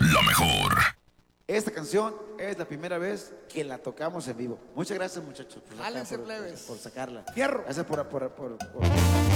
La mejor. Esta canción es la primera vez que la tocamos en vivo. Muchas gracias, muchachos, Jálense, plebes. por sacarla. Fierro. Gracias por